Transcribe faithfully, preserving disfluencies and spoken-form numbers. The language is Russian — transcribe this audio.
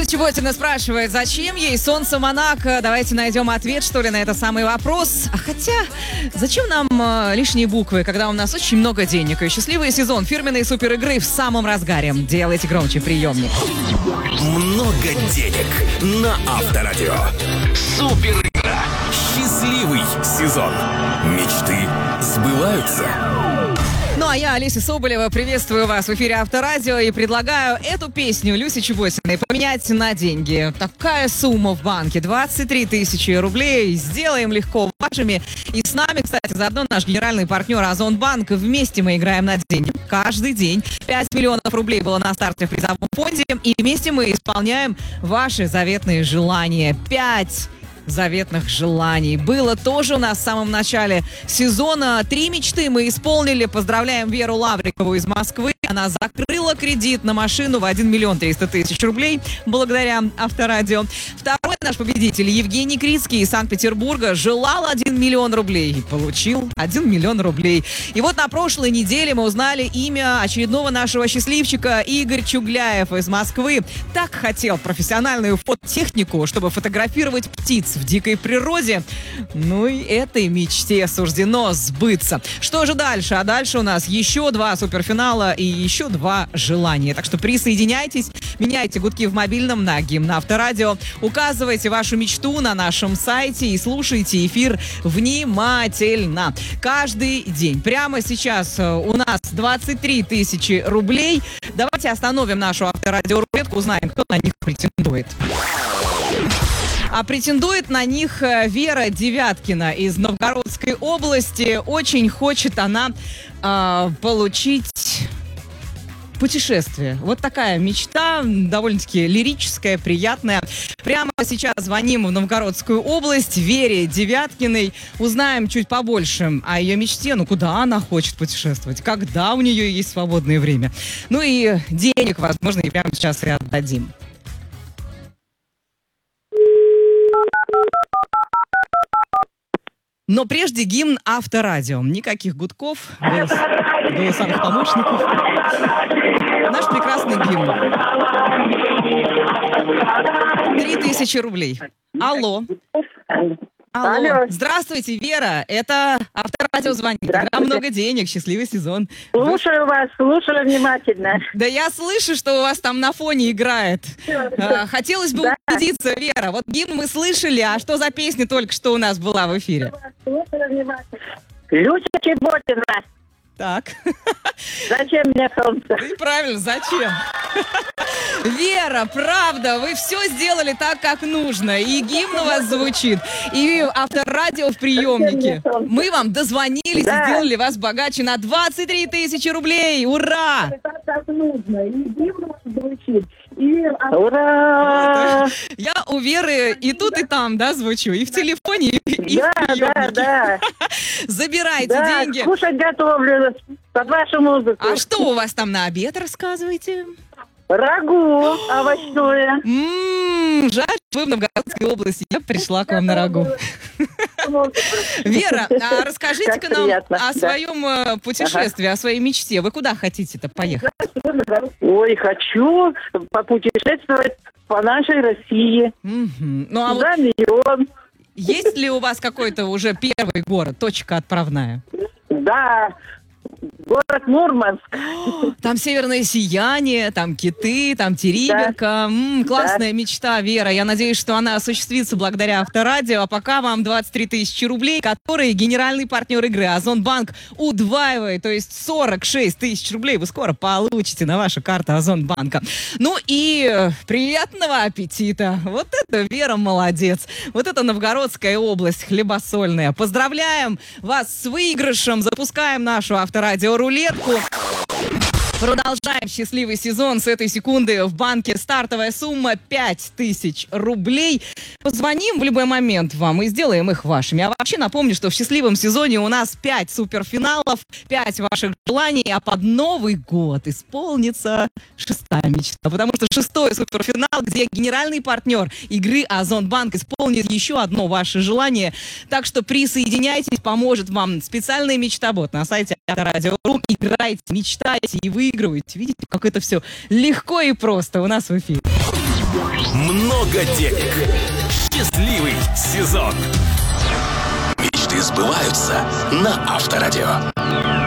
Люся Чеботина спрашивает, зачем ей солнце Монако? Давайте найдем ответ, что ли, на этот самый вопрос. А хотя, зачем нам э, лишние буквы, когда у нас очень много денег? И счастливый сезон фирменной суперигры в самом разгаре. Делайте громче приемник. Много денег на Авторадио. Суперигра. Счастливый сезон. Мечты сбываются. Ну, а я, Олеся Соболева, приветствую вас в эфире Авторадио и предлагаю эту песню Люси Чеботиной поменять на деньги. Такая сумма в банке, двадцать три тысячи рублей. Сделаем легко вашими. И с нами, кстати, заодно наш генеральный партнер Озонбанк. Вместе мы играем на деньги. Каждый день пять миллионов рублей было на старте в призовом фонде. И вместе мы исполняем ваши заветные желания. Пять заветных желаний. Было тоже у нас в самом начале сезона. Три мечты мы исполнили. Поздравляем Веру Лаврикову из Москвы. Она закрыла кредит на машину в один миллион триста тысяч рублей благодаря Авторадио. Второй наш победитель Евгений Крицкий из Санкт-Петербурга желал один миллион рублей и получил один миллион рублей. И вот на прошлой неделе мы узнали имя очередного нашего счастливчика Игорь Чугляев из Москвы. Так хотел профессиональную фототехнику, чтобы фотографировать птиц в дикой природе. Ну и этой мечте суждено сбыться. Что же дальше? А дальше у нас еще два суперфинала и еще два желания. Так что присоединяйтесь, меняйте гудки в мобильном на гимн Авторадио, указывайте вашу мечту на нашем сайте и слушайте эфир внимательно. Каждый день. Прямо сейчас у нас двадцать три тысячи рублей. Давайте остановим нашу Авторадио-рулетку, узнаем, кто на них претендует. А претендует на них Вера Девяткина из Новгородской области. Очень хочет она э, получить путешествие. Вот такая мечта, довольно-таки лирическая, приятная. Прямо сейчас звоним в Новгородскую область Вере Девяткиной. Узнаем чуть побольше о ее мечте. Ну, куда она хочет путешествовать, когда у нее есть свободное время. Ну и денег, возможно, и прямо сейчас и отдадим. Но прежде гимн Авторадио. Никаких гудков, голос, голосовых помощников. Наш прекрасный гимн. Три тысячи рублей. Алло. Алло. Алло. Здравствуйте, Вера. Это Авторадио звонит. Игра «Много денег». Счастливый сезон. Слушаю Вы... вас, слушаю внимательно. Да я слышу, что у вас там на фоне играет. А, хотелось бы да. убедиться, Вера. Вот гимн мы слышали, а что за песня только что у нас была в эфире? Слушаю внимательно. Люся Чеботина. Так. Зачем мне солнце? И правильно, зачем? Вера, правда, вы все сделали так, как нужно. И гимн у вас звучит, и Авторадио в приемнике. Мы вам дозвонились да. и сделали вас богаче на двадцать три тысячи рублей. Ура! Так, как нужно. И гимн у вас звучит. И... Ура! Я у Веры и тут, и там, да, звучу. И в телефоне, и да, в приемнике. Да, да, Забирайте да, деньги. Кушать готовлю под вашу музыку. А что у вас там на обед, рассказывайте? Рагу овощное. М-м, жаль, что вы в Новгородской области. Я пришла к вам на рагу. Вера, а расскажите-ка нам о своем путешествии, о своей мечте. Вы куда хотите-то поехать? Ой, хочу попутешествовать по нашей России. Ну, а за миллион. Есть ли у вас какой-то уже первый город, точка отправная? Да. Город Мурманск. Там северное сияние, там киты, там Териберка. Да. М-м, классная да. мечта, Вера. Я надеюсь, что она осуществится благодаря Авторадио. А пока вам двадцать три тысячи рублей, которые генеральный партнер игры Озонбанк удваивает. То есть сорок шесть тысяч рублей вы скоро получите на вашу карту Озонбанка. Ну и приятного аппетита. Вот это Вера молодец. Вот это Новгородская область хлебосольная. Поздравляем вас с выигрышем. Запускаем нашу Авторадио-рулетку. Продолжаем счастливый сезон. С этой секунды в банке стартовая сумма пять тысяч рублей. Позвоним в любой момент вам и сделаем их вашими. А вообще напомню, что в счастливом сезоне у нас пять суперфиналов, пять ваших желаний, а под Новый год исполнится шестая мечта. Потому что шестой суперфинал, где генеральный партнер игры Озонбанк исполнит еще одно ваше желание. Так что присоединяйтесь, поможет вам специальный мечтобот на сайте Авторадио.ру. Играйте, мечтайте и выигрывайте. Видите, как это все легко и просто у нас в эфире. Много денег. Счастливый сезон. Мечты сбываются на Авторадио.